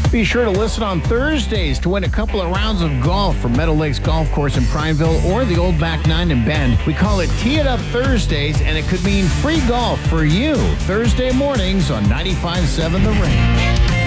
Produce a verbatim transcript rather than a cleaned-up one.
Be sure to listen on Thursdays to win a couple of rounds of golf from Meadow Lakes Golf Course in Prineville or the Old Back Nine in Bend. We call it Tee It Up Thursdays, and it could mean free golf for you Thursday mornings on ninety-five point seven The Ring.